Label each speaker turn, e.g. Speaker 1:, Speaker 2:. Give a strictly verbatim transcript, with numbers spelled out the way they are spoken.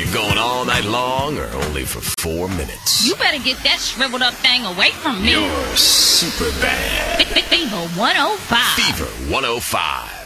Speaker 1: you going all night long or only for four minutes?
Speaker 2: You better get that shriveled up thing away from me.
Speaker 1: You're super bad.
Speaker 2: Fever one oh five.
Speaker 1: Fever one oh five.